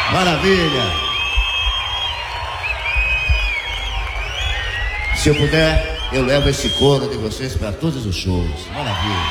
Maravilha. Se eu puder, eu levo esse coro de vocês para todos os shows. Maravilha.